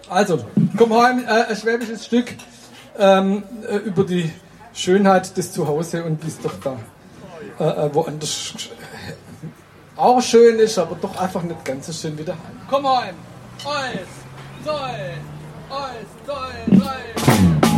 Also, komm heim, ein schwäbisches Stück über die Schönheit des Zuhause und wie es doch da woanders auch schön ist, aber doch einfach nicht ganz so schön wie daheim. Komm heim! 1, 2, 1, 2, 3.